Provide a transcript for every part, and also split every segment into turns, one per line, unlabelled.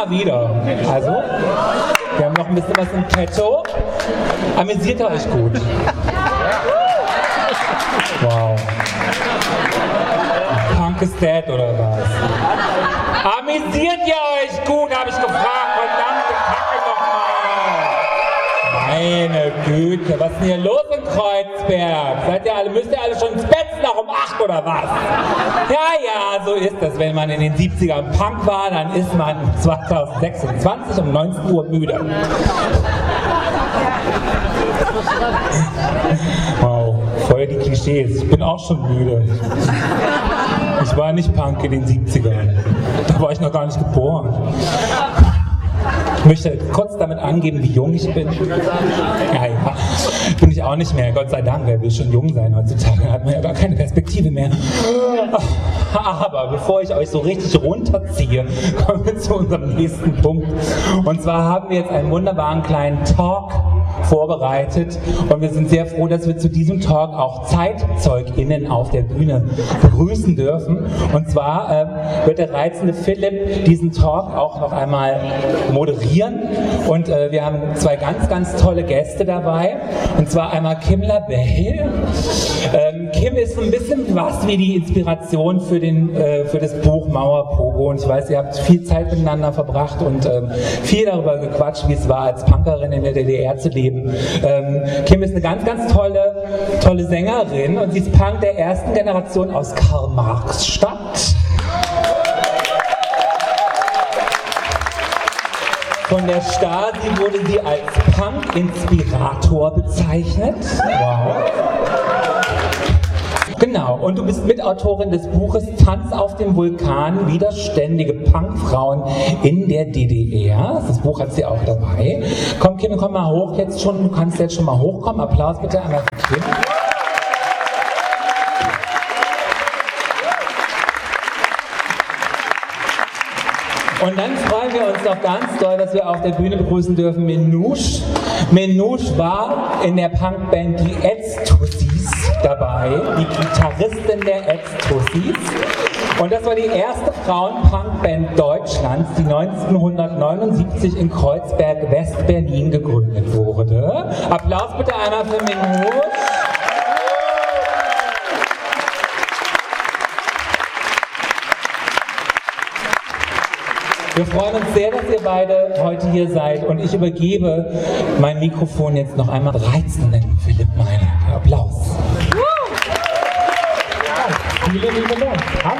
immer wieder. Also, wir haben noch ein bisschen was im Petto. Amüsiert ihr euch gut? Wow. Punk is dead oder was? Amüsiert ihr euch gut, habe ich gefragt. Verdammte Kacke nochmal. Meine Güte, was ist denn hier los in Kreuzberg? Müsst ihr alle schon ins Bett noch um 8 oder was? Ja, so ist das. Wenn man in den 70ern Punk war, dann ist man 2026 um 19 Uhr müde. Wow, voll die Klischees. Ich bin auch schon müde. Ich war nicht Punk in den 70ern. Da war ich noch gar nicht geboren. Ich möchte kurz damit angeben, wie jung ich bin. Ja, bin ich auch nicht mehr. Gott sei Dank, wer will schon jung sein heutzutage? Da hat man ja gar keine Perspektive mehr. Aber bevor ich euch so richtig runterziehe, kommen wir zu unserem nächsten Punkt. Und zwar haben wir jetzt einen wunderbaren kleinen Talk vorbereitet und wir sind sehr froh, dass wir zu diesem Talk auch ZeitzeugInnen auf der Bühne begrüßen dürfen. Und zwar wird der reizende Philipp diesen Talk auch noch einmal moderieren und wir haben zwei ganz, ganz tolle Gäste dabei, und zwar einmal Kim LaBelle. Kim ist so ein bisschen was wie die Inspiration für das Buch Mauerpogo, und ich weiß, ihr habt viel Zeit miteinander verbracht und viel darüber gequatscht, wie es war, als Punkerin in der DDR zu leben. Kim ist eine ganz, ganz tolle Sängerin und sie ist Punk der ersten Generation aus Karl-Marx-Stadt. Von der Stasi wurde sie als Punk-Inspirator bezeichnet. Wow. Genau, und du bist Mitautorin des Buches Tanz auf dem Vulkan, widerständige Punkfrauen in der DDR. Das Buch hat sie auch dabei. Komm Kim, komm mal hoch jetzt schon, du kannst jetzt schon mal hochkommen. Applaus bitte einmal für Kim. Und dann freuen wir uns noch ganz doll, dass wir auf der Bühne begrüßen dürfen Menouche. Menouche war in der Punkband die Edstussis dabei, die Gitarristin der Edstussis. Und das war die erste Frauen-Punkband Deutschlands, die 1979 in Kreuzberg, West-Berlin gegründet wurde. Applaus bitte einmal für Menouche. Wir freuen uns sehr, dass ihr beide heute hier seid, und ich übergebe mein Mikrofon jetzt noch einmal reizenden Philipp Meiner. Applaus.
Vielen Dank. Hallo.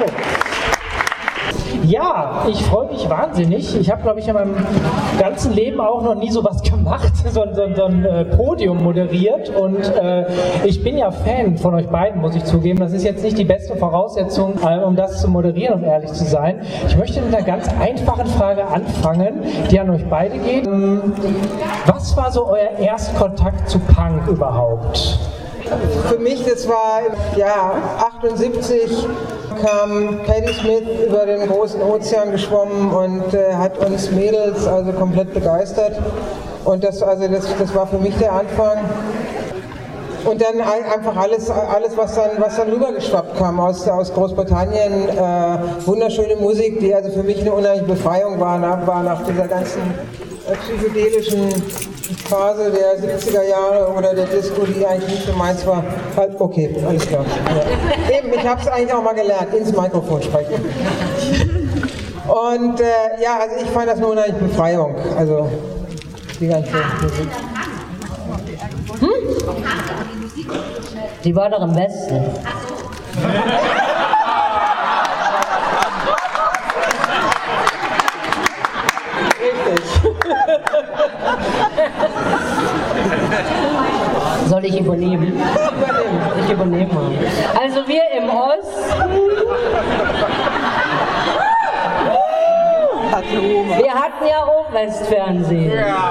Ja, ich freue mich wahnsinnig. Ich habe, glaube ich, in meinem ganzen Leben auch noch nie sowas gemacht, so ein Podium moderiert, und ich bin ja Fan von euch beiden, muss ich zugeben. Das ist jetzt nicht die beste Voraussetzung, um das zu moderieren, um ehrlich zu sein. Ich möchte mit einer ganz einfachen Frage anfangen, die an euch beide geht. Was war so euer Erstkontakt zu Punk überhaupt?
Für mich, das war ja 78, kam Patti Smith über den großen Ozean geschwommen und hat uns Mädels also komplett begeistert. Und das war für mich der Anfang. Und dann einfach alles was dann rübergeschwappt kam aus Großbritannien. Wunderschöne Musik, die also für mich eine unheimliche Befreiung war nach dieser ganzen psychedelischen Phase der 70er Jahre oder der Disco, die eigentlich nicht so meins war. Okay, alles klar. Ja. Eben, ich habe es eigentlich auch mal gelernt, ins Mikrofon sprechen. Und ja, also ich fand das eine unheimliche Befreiung. Also die ganze Musik.
Die war doch im Westen. Soll ich übernehmen? Ich übernehme mal. Also wir im Osten, wir hatten ja auch Westfernsehen.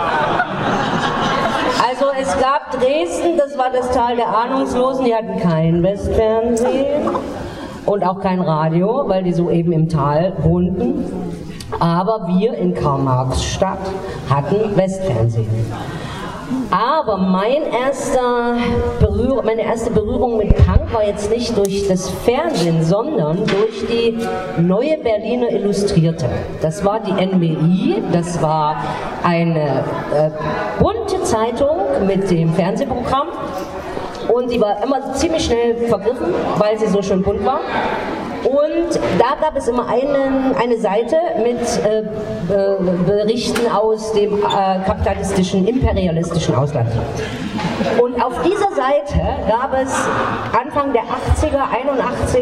Also es gab Dresden, das war das Tal der Ahnungslosen, die hatten kein Westfernsehen und auch kein Radio, weil die so eben im Tal wohnten. Aber wir in Karl-Marx-Stadt hatten Westfernsehen. Aber meine erste Berührung mit Punk war jetzt nicht durch das Fernsehen, sondern durch die Neue Berliner Illustrierte. Das war die NBI, das war eine bunte Zeitung mit dem Fernsehprogramm und die war immer ziemlich schnell vergriffen, weil sie so schön bunt war. Und da gab es immer eine Seite mit Berichten aus dem kapitalistischen, imperialistischen Ausland. Und auf dieser Seite gab es Anfang der 80er, 81,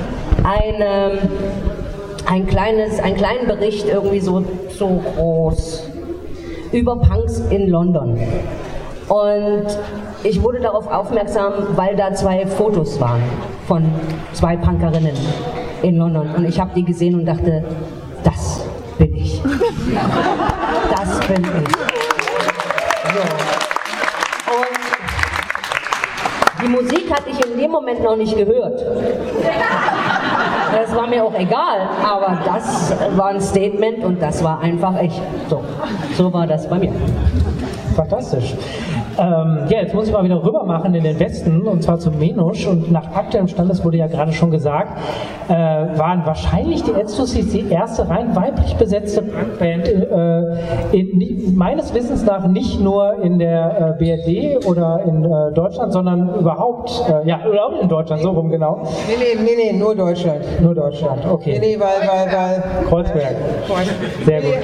einen kleinen Bericht, irgendwie so groß, über Punks in London. Und ich wurde darauf aufmerksam, weil da 2 Fotos waren von 2 Punkerinnen in London. Und ich habe die gesehen und dachte, das bin ich. Das bin ich. So. Und die Musik hatte ich in dem Moment noch nicht gehört. Das war mir auch egal, aber das war ein Statement und das war einfach echt so war das bei mir.
Fantastisch. Ja, jetzt muss ich mal wieder rüber machen in den Westen, und zwar zum Menusch. Und nach aktuellem Stand, das wurde ja gerade schon gesagt, waren wahrscheinlich die Edstussis die erste rein weiblich besetzte Punkband, meines Wissens nach nicht nur in der BRD oder in Deutschland, sondern überhaupt, überhaupt in Deutschland, so rum genau.
Nee, nur Deutschland.
Nur Deutschland, okay.
Nee, weil
Kreuzberg. Sehr gut.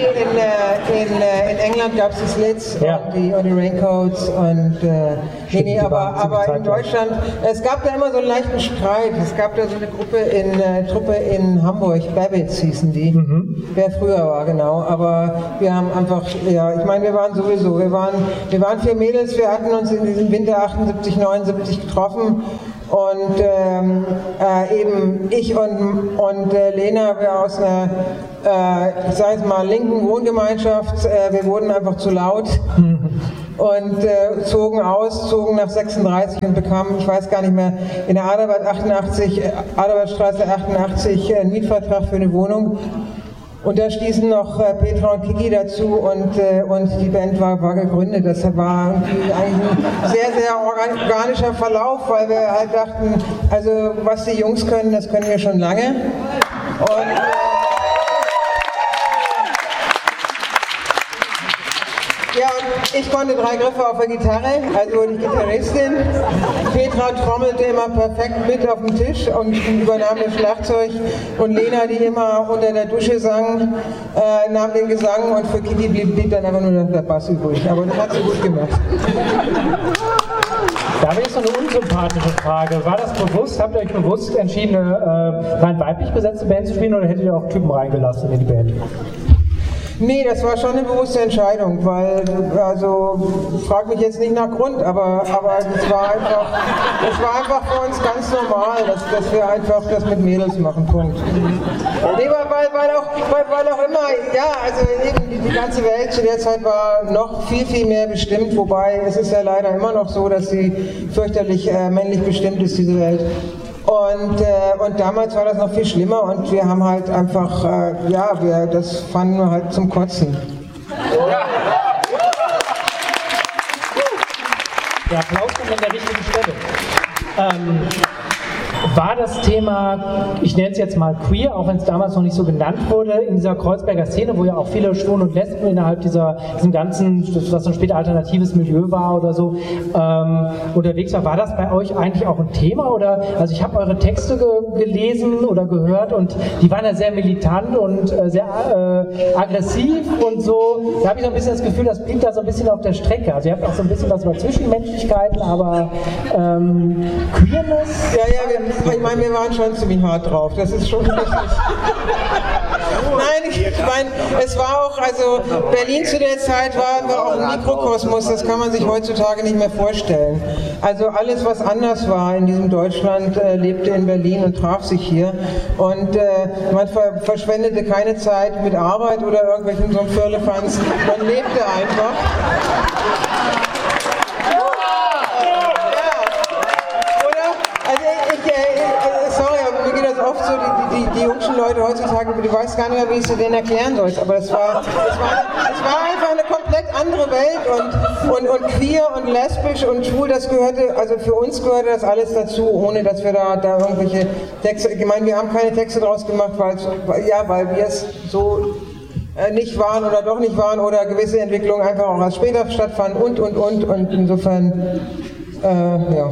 In England gab es die Slits und die Raincoats und aber in Deutschland, es gab da immer so einen leichten Streit. Es gab da so eine Truppe in Hamburg, Babbitts hießen die, wer früher war, genau. Aber wir haben einfach, wir waren 4 Mädels, wir hatten uns in diesem Winter 78, 79 getroffen. Und eben ich und Lena, wir aus einer, ich sage jetzt mal, linken Wohngemeinschaft, wir wurden einfach zu laut und zogen nach 36 und bekamen, ich weiß gar nicht mehr, in der Adelbertstraße 88 einen Mietvertrag für eine Wohnung. Und da stießen noch Petra und Kiki dazu und die Band war gegründet. Das war eigentlich ein sehr, sehr organischer Verlauf, weil wir halt dachten, also was die Jungs können, das können wir schon lange. Und ich konnte 3 Griffe auf der Gitarre, also die Gitarristin. Petra trommelte immer perfekt mit auf dem Tisch und übernahm das Schlagzeug. Und Lena, die immer unter der Dusche sang, nahm den Gesang, und für Kitty blieb dann einfach nur der Bass übrig. Aber das hat sie gut gemacht.
Da habe ich so eine unsympathische Frage. War das bewusst? Habt ihr euch bewusst entschieden, eine rein weiblich besetzte Band zu spielen, oder hättet ihr auch Typen reingelassen in die Band?
Nee, das war schon eine bewusste Entscheidung, weil, also, frag mich jetzt nicht nach Grund, aber es war einfach für uns ganz normal, dass wir einfach das mit Mädels machen, Punkt. Nee, weil auch immer, also eben die ganze Welt zu der Zeit war noch viel, viel mehr bestimmt, wobei es ist ja leider immer noch so, dass sie fürchterlich männlich bestimmt ist, diese Welt. Und damals war das noch viel schlimmer, und wir haben halt einfach, das fanden wir halt zum Kotzen.
Der Applaus kommt an der richtigen Stelle. War das Thema, ich nenne es jetzt mal queer, auch wenn es damals noch nicht so genannt wurde, in dieser Kreuzberger Szene, wo ja auch viele Schwulen und Lesben innerhalb diesem ganzen, was dann später alternatives Milieu war oder so, unterwegs war das bei euch eigentlich auch ein Thema? Oder, also ich habe eure Texte gelesen oder gehört, und die waren ja sehr militant und sehr aggressiv und so. Da habe ich so ein bisschen das Gefühl, das blieb da so ein bisschen auf der Strecke. Also ihr habt auch so ein bisschen was über Zwischenmenschlichkeiten, aber Queerness?
Ich meine, wir waren schon ziemlich hart drauf, das ist schon richtig. Nein, ich meine, es war auch, also Berlin zu der Zeit war auch ein Mikrokosmos, das kann man sich heutzutage nicht mehr vorstellen. Also alles, was anders war in diesem Deutschland, lebte in Berlin und traf sich hier. Und man verschwendete keine Zeit mit Arbeit oder irgendwelchen so Firlefanz, man lebte einfach. Oft so, die jungen Leute heutzutage, du weißt gar nicht mehr, wie ich es denen erklären soll, aber es war einfach eine komplett andere Welt und queer und lesbisch und schwul, das gehörte, also für uns gehörte das alles dazu, ohne dass wir da irgendwelche Texte, ich meine, wir haben keine Texte draus gemacht, weil wir es so nicht waren oder doch nicht waren oder gewisse Entwicklungen einfach auch erst später stattfanden und insofern, ja.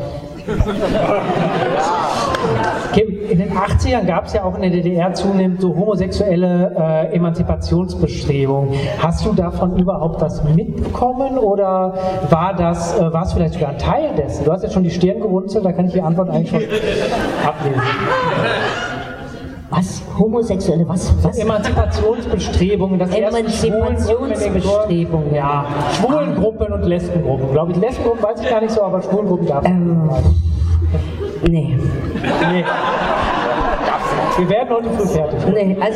Kim, in den 80ern gab es ja auch in der DDR zunehmend so homosexuelle Emanzipationsbestrebungen. Hast du davon überhaupt was mitbekommen oder war es vielleicht sogar ein Teil dessen? Du hast jetzt schon die Stirn gerunzelt, da kann ich die Antwort eigentlich schon ablesen.
Was? Homosexuelle, was?
Emanzipationsbestrebungen, das
Emanzipationsbestrebungen.
Ja, Schwulengruppen und Lesbengruppen. Glaube ich, Lesbengruppen weiß ich gar nicht so, aber Schwulengruppen gab es.
Nee.
Wir werden heute früh fertig.
Nee, also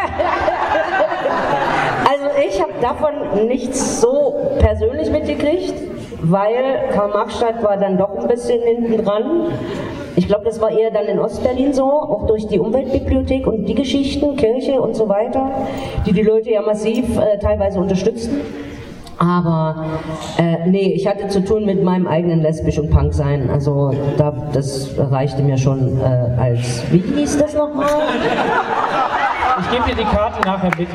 ich habe davon nichts so persönlich mitgekriegt, weil Karl-Marx-Stadt war dann doch ein bisschen hinten dran. Ich glaube, das war eher dann in Ostberlin so, auch durch die Umweltbibliothek und die Geschichten, Kirche und so weiter, die Leute ja massiv teilweise unterstützten. Aber nee, ich hatte zu tun mit meinem eigenen Lesbisch- und Punk-Sein. Also das reichte mir schon als, wie hieß das nochmal?
Ich gebe dir die Karte nachher mit.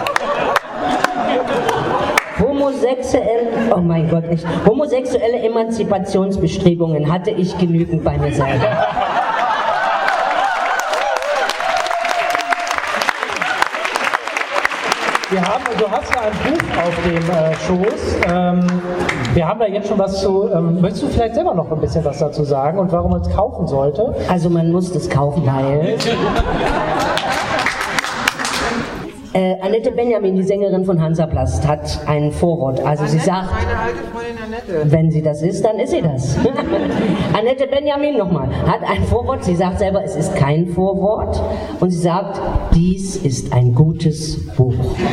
Homosexuelle Emanzipationsbestrebungen hatte ich genügend bei mir selber.
Du hast ja ein Buch auf dem Schoß. Wir haben da jetzt schon was zu. Möchtest du vielleicht selber noch ein bisschen was dazu sagen und warum man es kaufen sollte?
Also man muss das kaufen, weil Annette Benjamin, die Sängerin von Hansaplast, hat ein Vorwort. Also sie sagt,
meine alte Freundin Annette.
Wenn sie das ist, dann ist sie das. Annette Benjamin nochmal, hat ein Vorwort. Sie sagt selber, es ist kein Vorwort. Und sie sagt, dies ist ein gutes Buch.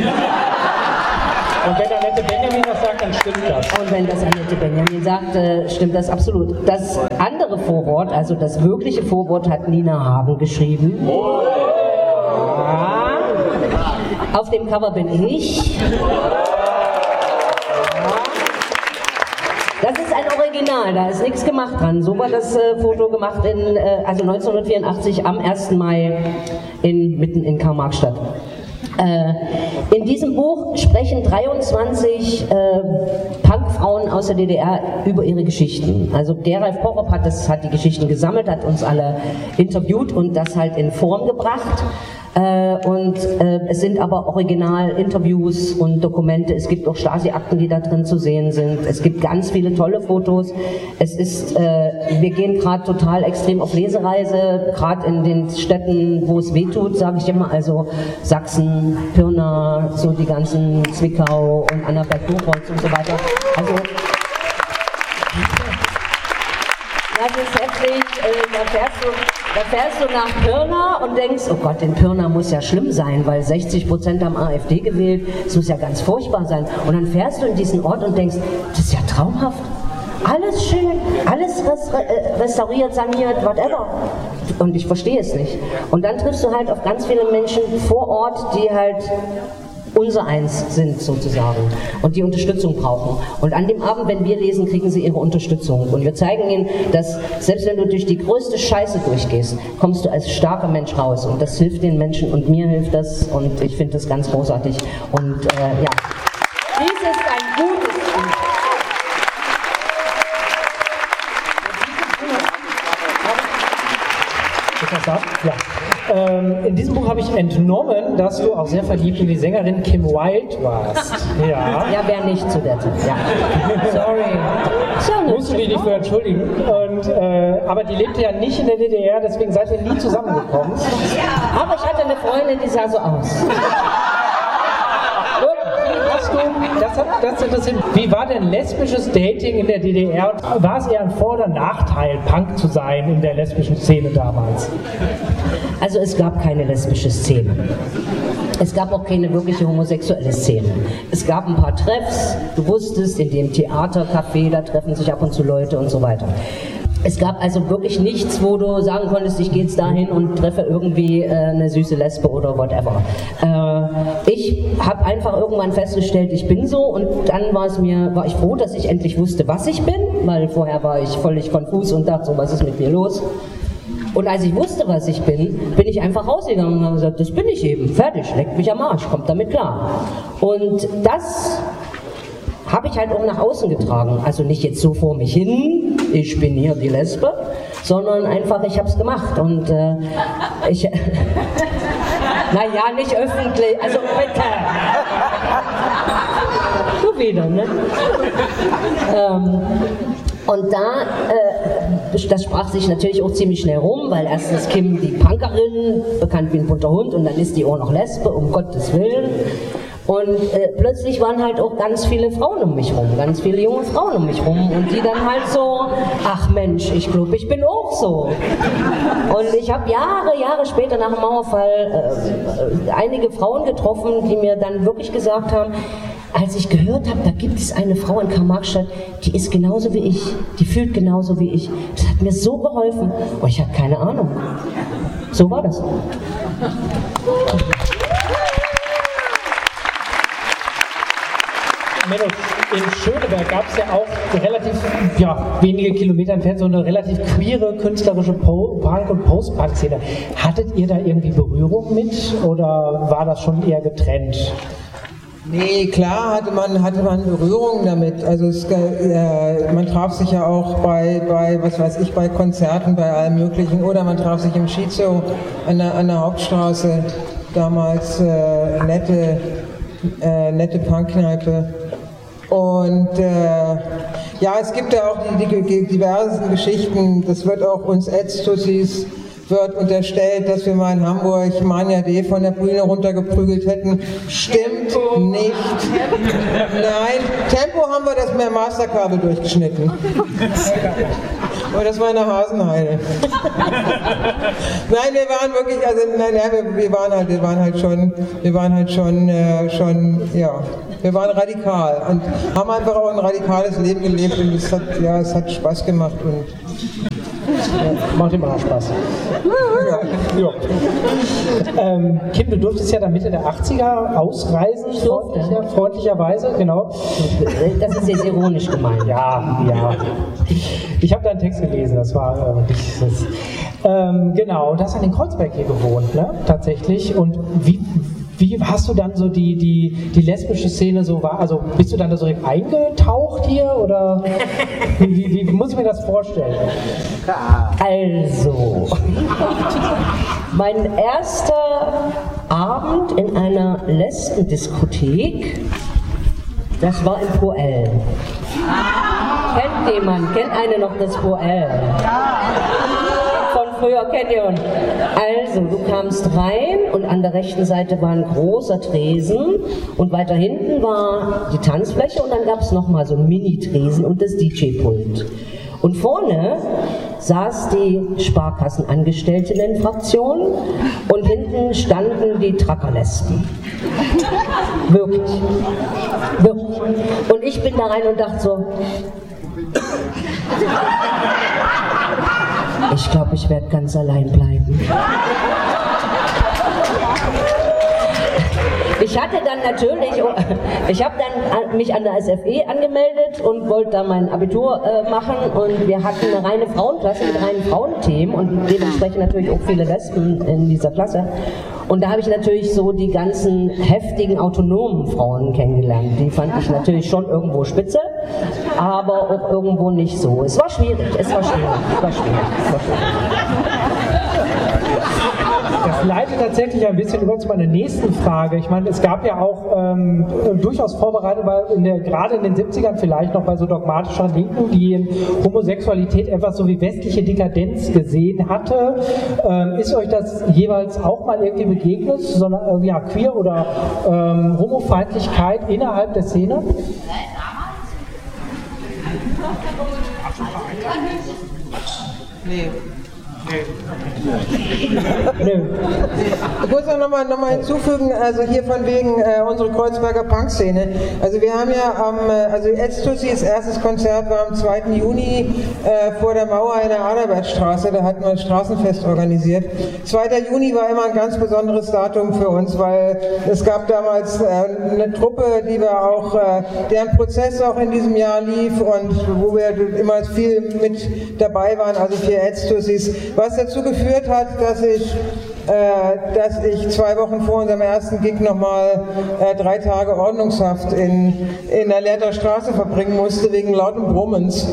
Und wenn Annette Benjamin das sagt, dann stimmt das.
Und wenn das Annette Benjamin sagt, stimmt das absolut. Das andere Vorwort, also das wirkliche Vorwort, hat Nina Hagen geschrieben. Ja. Auf dem Cover bin ich. Das ist ein Original, da ist nichts gemacht dran. So war das Foto gemacht also 1984 am 1. Mai mitten in Karl-Marx-Stadt. In diesem Buch sprechen 23 Punkfrauen aus der DDR über ihre Geschichten. Also Geralf Porop hat die Geschichten gesammelt, hat uns alle interviewt und das halt in Form gebracht. Es sind aber Original-Interviews und Dokumente. Es gibt auch Stasi-Akten, die da drin zu sehen sind. Es gibt ganz viele tolle Fotos. Wir gehen gerade total extrem auf Lesereise, gerade in den Städten, wo es weh tut, sage ich immer. Also Sachsen, Pirna, so die ganzen Zwickau und Annaberg-Buchholz und so weiter. Also das ist heftig. Da fährst du nach Pirna und denkst, oh Gott, in Pirna muss ja schlimm sein, weil 60% haben AfD gewählt, es muss ja ganz furchtbar sein. Und dann fährst du in diesen Ort und denkst, das ist ja traumhaft. Alles schön, alles restauriert, saniert, whatever. Und ich verstehe es nicht. Und dann triffst du halt auf ganz viele Menschen vor Ort, die halt unser Eins sind sozusagen und die Unterstützung brauchen. Und an dem Abend, wenn wir lesen, kriegen sie ihre Unterstützung. Und wir zeigen ihnen, dass selbst wenn du durch die größte Scheiße durchgehst, kommst du als starker Mensch raus. Und das hilft den Menschen und mir hilft das und ich finde das ganz großartig. Und ja, dies ist ein gutes Buch.
Ist das ab? Ja. In diesem Buch habe ich entnommen, dass du auch sehr verliebt in die Sängerin Kim Wilde warst. Ja.
Ja, wer nicht zu der Zeit. Ja. Sorry.
Musst du dich nicht für entschuldigen. Aber die lebte ja nicht in der DDR, deswegen seid ihr nie zusammengekommen.
Aber ich hatte eine Freundin, die sah so aus.
Das interessiert mich. Wie war denn lesbisches Dating in der DDR? War es eher ein Vor- oder Nachteil, Punk zu sein in der lesbischen Szene damals?
Also es gab keine lesbische Szene. Es gab auch keine wirkliche homosexuelle Szene. Es gab ein paar Treffs, du wusstest, in dem Theatercafé, da treffen sich ab und zu Leute und so weiter. Es gab also wirklich nichts, wo du sagen konntest, ich gehe jetzt dahin und treffe irgendwie eine süße Lesbe oder whatever. Ich habe einfach irgendwann festgestellt, ich bin so, und dann war ich froh, dass ich endlich wusste, was ich bin, weil vorher war ich völlig konfus und dachte so, was ist mit mir los? Und als ich wusste, was ich bin ich einfach rausgegangen und habe gesagt, das bin ich eben, fertig, leckt mich am Arsch, kommt damit klar. Und das habe ich halt auch nach außen getragen. Also nicht jetzt so vor mich hin, ich bin hier die Lesbe, sondern einfach, ich habe es gemacht. Und naja, nicht öffentlich, also bitte. So wieder, ne? Und das sprach sich natürlich auch ziemlich schnell rum, weil erstens Kim die Punkerin, bekannt wie ein bunter Hund, und dann ist die auch noch Lesbe, um Gottes Willen. Und plötzlich waren halt auch ganz viele Frauen um mich rum, ganz viele junge Frauen um mich rum, und die dann halt so, ach Mensch, ich glaube, ich bin auch so. Und ich habe Jahre später nach dem Mauerfall einige Frauen getroffen, die mir dann wirklich gesagt haben, als ich gehört habe, da gibt es eine Frau in Karl-Marx-Stadt, die ist genauso wie ich, die fühlt genauso wie ich. Das hat mir so geholfen. Und ich hatte keine Ahnung. So war das.
In Schöneberg gab es ja auch relativ wenige Kilometer entfernt so eine relativ queere künstlerische Punk- und Post-Punk-Szene. Hattet ihr da irgendwie Berührung mit oder war das schon eher getrennt?
Nee, klar hatte man Berührung damit. Also man traf sich ja auch bei was weiß ich, bei Konzerten, bei allem Möglichen. Oder man traf sich im Schizo an der Hauptstraße, damals nette Punkkneipe. Und es gibt ja auch die diversen Geschichten. Das wird auch uns Ätztussis wird unterstellt, dass wir mal in Hamburg Mania D von der Bühne runtergeprügelt hätten. Stimmt nicht. Nein, Tempo haben wir das mit dem Masterkabel durchgeschnitten. Aber das war in der Hasenheide. Nein, wir waren wirklich, wir waren radikal und haben einfach auch ein radikales Leben gelebt, und es hat Spaß gemacht. Und
macht immer noch Spaß. Ja. Kim, du durftest ja dann Mitte der 80er ausreisen, freundlicherweise, genau.
Das ist jetzt ironisch gemeint.
Ja. Ich habe deinen Text gelesen, das war genau, du hast an den Kreuzberg hier gewohnt, ne? Tatsächlich. Und wie hast du dann so die lesbische Szene so war? Also bist du dann da so eingetaucht hier oder wie muss ich mir das vorstellen?
Also, mein erster Abend in einer Lesbendiskothek, das war in Poel. Kennt eine noch das Poel? Von früher kennt ihr uns. Also, du kamst rein und an der rechten Seite war ein großer Tresen und weiter hinten war die Tanzfläche und dann gab es nochmal so einen Mini-Tresen und das DJ-Pult. Und vorne saß die Sparkassenangestellten-Fraktion und hinten standen die Trackerlesben. Wirklich. Und ich bin da rein und dachte so, ich glaube, ich werde ganz allein bleiben. Ich habe dann mich an der SFE angemeldet und wollte da mein Abitur machen, und wir hatten eine reine Frauenklasse mit reinen Frauenthemen und dementsprechend natürlich auch viele Lesben in dieser Klasse. Und da habe ich natürlich so die ganzen heftigen, autonomen Frauen kennengelernt. Die fand ich natürlich schon irgendwo spitze, aber auch irgendwo nicht so. Es war schwierig.
Das leitet tatsächlich ein bisschen über zu meiner nächsten Frage. Ich meine, es gab ja auch durchaus vorbereitet, weil gerade in den 70ern vielleicht noch bei so dogmatischen Linken, die in Homosexualität etwas so wie westliche Dekadenz gesehen hatte. Ist euch das jeweils auch mal irgendwie begegnet? So eine Queer- oder Homofeindlichkeit innerhalb der Szene?
Nee.
Nö.
Ich muss auch nochmal hinzufügen, also hier von wegen unsere Kreuzberger Punk-Szene. Also wir haben ja also Edstussis erstes Konzert war am 2. Juni vor der Mauer in der Adalbertstraße, da hatten wir ein Straßenfest organisiert. 2. Juni war immer ein ganz besonderes Datum für uns, weil es gab damals eine Truppe, die wir auch, deren Prozess auch in diesem Jahr lief und wo wir immer viel mit dabei waren, also 4 Edstussis, was dazu geführt hat, dass ich 2 Wochen vor unserem ersten Gig nochmal 3 Tage Ordnungshaft in der Lehrter Straße verbringen musste, wegen lautem Brummens.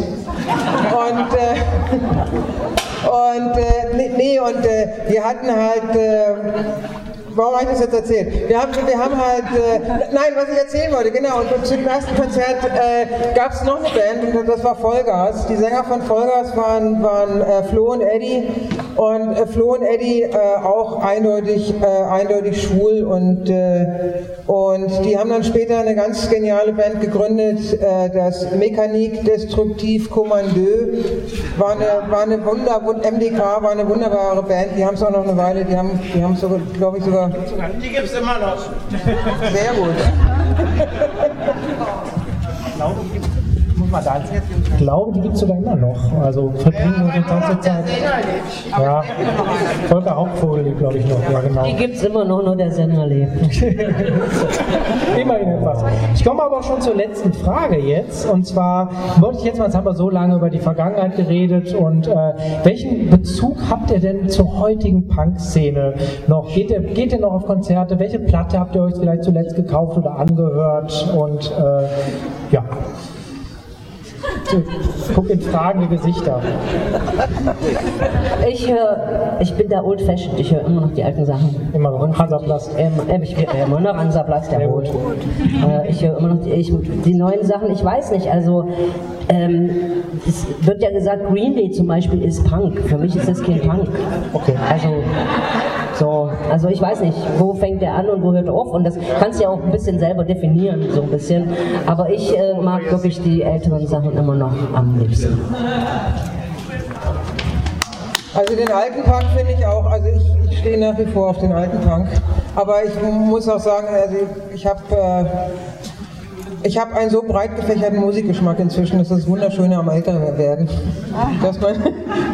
Wir hatten halt... Warum habe ich das jetzt erzählt? Wir haben halt, nein, was ich erzählen wollte, genau, und zu dem ersten Konzert gab es noch eine Band und das war Vollgas. Die Sänger von Vollgas waren Flo und Eddie und Flo und Eddie auch eindeutig schwul und die haben dann später eine ganz geniale Band gegründet, das Mécanique Destructive Commandeux, MDK war eine wunderbare Band, die haben es auch noch eine Weile, die haben sogar, glaube ich, sogar.
Die gibt es immer noch.
Sehr gut.
Ich glaube, die gibt es sogar immer noch. Also verbringen unsere ganze Zeit. Ja, Volker Hauptvogel, glaube ich, noch. Ja, genau.
Die gibt es immer noch, nur der Sender lebt.
Immerhin etwas. Ich komme aber auch schon zur letzten Frage jetzt. Und zwar wollte ich jetzt mal, jetzt haben wir so lange über die Vergangenheit geredet. Und welchen Bezug habt ihr denn zur heutigen Punk-Szene noch? Geht ihr noch auf Konzerte? Welche Platte habt ihr euch vielleicht zuletzt gekauft oder angehört? Und ja. Guck in fragende Gesichter.
Ich bin da old-fashioned, ich höre immer noch die alten Sachen.
Immer noch Hansaplast.
Ich höre immer noch Hansaplast, der Rot. Ich höre immer noch die neuen Sachen, ich weiß nicht, also es wird ja gesagt, Green Day zum Beispiel ist Punk. Für mich ist das kein Punk.
Okay.
Also ich weiß nicht, wo fängt der an und wo hört er auf, und das kannst du ja auch ein bisschen selber definieren, so ein bisschen. Aber ich mag wirklich die älteren Sachen immer noch am liebsten.
Also den alten Punk finde ich auch, also ich stehe nach wie vor auf den alten Punk. Aber ich muss auch sagen, also ich habe einen so breit gefächerten Musikgeschmack inzwischen, das ist das Wunderschöne am Älterwerden. Dass man